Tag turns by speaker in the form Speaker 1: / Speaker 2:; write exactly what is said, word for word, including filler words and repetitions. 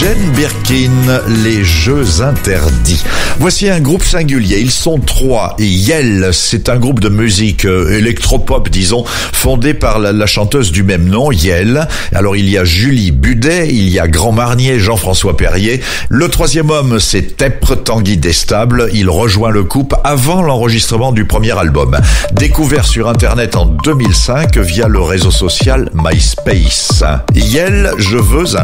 Speaker 1: Jane Birkin, les jeux interdits. Voici un groupe singulier, ils sont trois. Yell, c'est un groupe de musique électropop, disons, fondé par la, la chanteuse du même nom, Yell. Alors il y a Julie Budet, il y a Grand Marnier, Jean-François Perrier. Le troisième homme, c'est Tepre Tanguy Destable. Il rejoint le couple avant l'enregistrement du premier album. Découvert sur Internet en deux mille cinq via le réseau social MySpace. Yell, je veux un